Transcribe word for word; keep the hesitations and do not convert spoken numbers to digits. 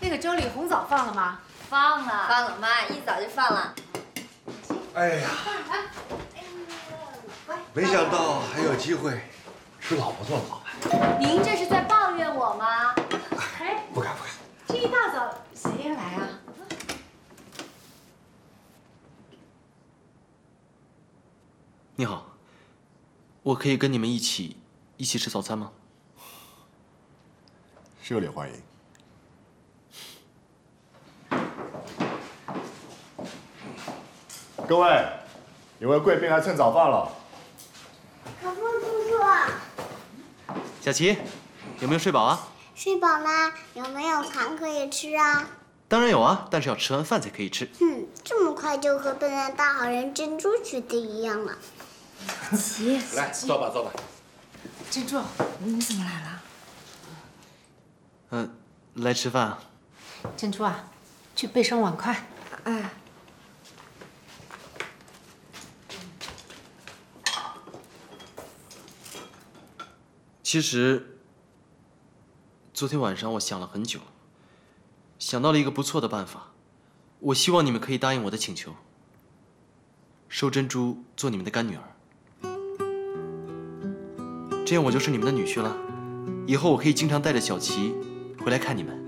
那个粥里红枣放了吗？ 放了，放了，妈，一早就放了。 哎呀，没想到还有机会吃老婆做的好饭。 您这是在抱怨我吗？ 哎， 不敢不敢。 这一大早谁来啊？ 你好，我可以跟你们一起一起吃早餐吗？ 热烈欢迎。各位，有位贵宾来蹭早饭了。 可风叔叔， 小琪，有没有睡饱啊？ 睡饱啦？有没有糖可以吃啊？ 当然有啊，但是要吃完饭才可以吃。 哼，这么快就和笨蛋大好人珍珠学的一样了。 琪， 来，坐吧坐吧。 珍珠，你怎么来了？ 嗯、呃，来吃饭啊。 珍珠啊，去备双碗筷。 哎。 其实，昨天晚上我想了很久，想到了一个不错的办法。我希望你们可以答应我的请求，收珍珠做你们的干女儿，这样我就是你们的女婿了。以后我可以经常带着小琪回来看你们。